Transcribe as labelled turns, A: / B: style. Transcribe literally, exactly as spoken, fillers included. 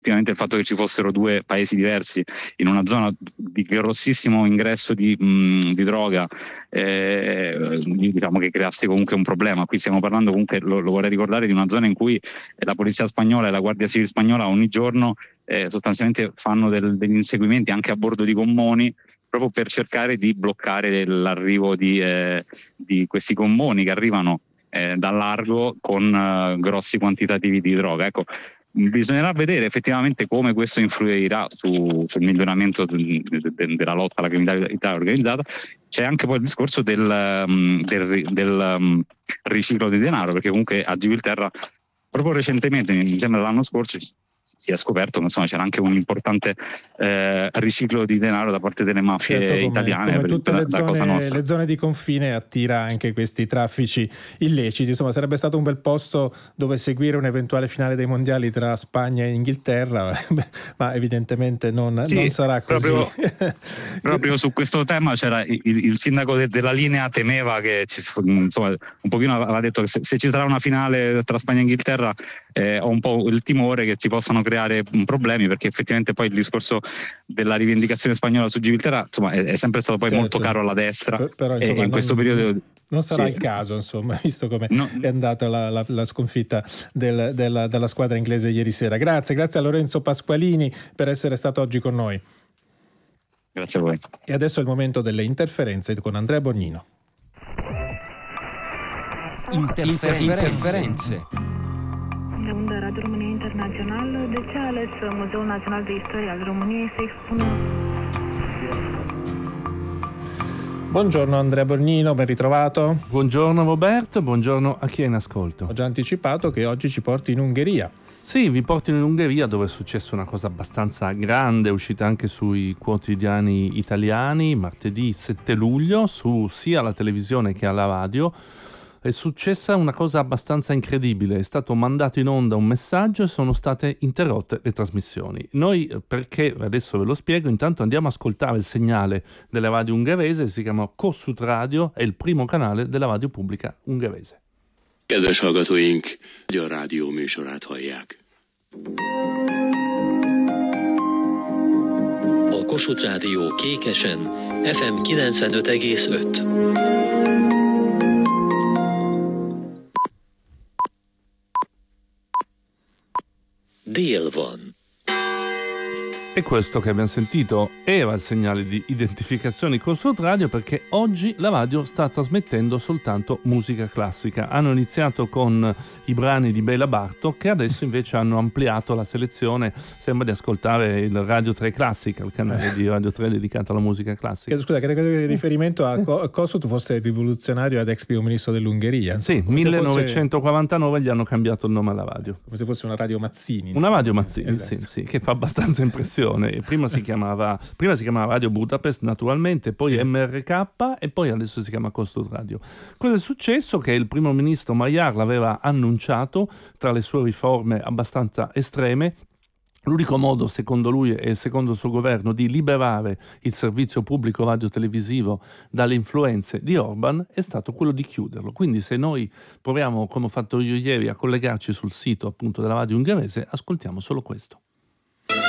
A: effettivamente il fatto che ci fossero due paesi diversi in una zona di grossissimo ingresso di, mh, di droga, eh, diciamo che creasse comunque un problema. Qui stiamo parlando comunque, lo, lo vorrei ricordare, di una zona in cui la polizia spagnola e la Guardia Civile spagnola ogni giorno eh, sostanzialmente fanno del, degli inseguimenti anche a bordo di gommoni, proprio per cercare di bloccare l'arrivo di, eh, di questi gommoni che arrivano eh, dal largo con eh, grossi quantitativi di droga. Ecco, bisognerà vedere effettivamente come questo influirà su, sul miglioramento de, de, de, della lotta alla criminalità organizzata. C'è anche poi il discorso del, um, del, del um, riciclo di denaro, perché comunque a Gibilterra proprio recentemente, mi sembra l'anno scorso, si è scoperto che insomma c'era anche un importante eh, riciclo di denaro da parte delle mafie
B: certo, come,
A: italiane.
B: come tutte le,
A: da, da
B: zone, le zone di confine attira anche questi traffici illeciti. Insomma, sarebbe stato un bel posto dove seguire un eventuale finale dei mondiali tra Spagna e Inghilterra, ma evidentemente non,
A: sì,
B: non sarà così.
A: Proprio, proprio su questo tema c'era il, il sindaco de, della linea temeva che ci, insomma, un pochino aveva detto che se, se ci sarà una finale tra Spagna e Inghilterra eh, ho un po' il timore che si possano creare problemi, perché effettivamente poi il discorso della rivendicazione spagnola su Gibilterra insomma è, è sempre stato poi
B: certo.
A: molto caro alla destra,
B: per, però, insomma,
A: e in questo
B: non,
A: periodo
B: non sarà
A: sì.
B: il caso, insomma, visto come
A: no.
B: è andata la, la, la sconfitta del, della, della squadra inglese ieri sera. Grazie, grazie a Lorenzo Pasqualini per essere stato oggi con noi.
A: Grazie a voi.
B: E adesso è il momento delle interferenze con Andrea Borgnino.
C: Interferenze. Interferenze.
D: De unde Radio România Internațională, de ce a ales Muzeul Național de Istorie al României să expună?
B: Buongiorno Andrea Borgnino, ben ritrovato.
E: Buongiorno Roberto, buongiorno a chi è in ascolto.
B: Ho già anticipato che oggi ci porti in Ungheria.
E: Sì, vi porto in Ungheria, dove è successa una cosa abbastanza grande, è uscita anche sui quotidiani italiani, martedì sette luglio, su sia la televisione che alla radio. È successa una cosa abbastanza incredibile, è stato mandato in onda un messaggio e sono state interrotte le trasmissioni. Noi, perché adesso ve lo spiego, intanto andiamo a ascoltare il segnale della radio ungherese, si chiama Kossuth Radio, è il primo canale della radio pubblica ungherese.
F: Kedves hallgatóink, a rádió műsorát hallják.
G: A Kossuth Rádió Kékesen ef em kilencvenöt egész öt. Dél van.
E: E questo che abbiamo sentito era il segnale di identificazione di Kossuth Radio, perché oggi la radio sta trasmettendo soltanto musica classica. Hanno iniziato con i brani di Béla Bartók, che adesso invece hanno ampliato la selezione. Sembra di ascoltare il Radio tre Classica, il canale di Radio tre dedicato alla musica classica.
B: Scusa, credo che il riferimento a Kossuth fosse rivoluzionario ad ex primo ministro dell'Ungheria.
E: Sì, millenovecentoquarantanove fosse... gli hanno cambiato il nome alla radio.
B: Come se fosse una radio Mazzini.
E: Una radio Mazzini, esatto. sì, sì, che fa abbastanza impressione. Prima si chiamava prima si chiamava Radio Budapest, naturalmente, poi sì. M R K e poi adesso si chiama Kossuth Radio. Cosa è successo? Che il primo ministro Magyar l'aveva annunciato tra le sue riforme abbastanza estreme. L'unico modo, secondo lui e secondo il suo governo, di liberare il servizio pubblico radiotelevisivo dalle influenze di Orban è stato quello di chiuderlo. Quindi se noi proviamo, come ho fatto io ieri, a collegarci sul sito appunto della radio ungherese, ascoltiamo solo questo.